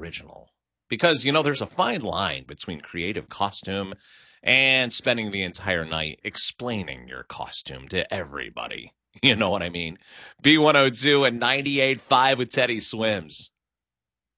original. Because, there's a fine line between creative costume and spending the entire night explaining your costume to everybody. You know what I mean? B102 and 98.5 with Teddy Swims.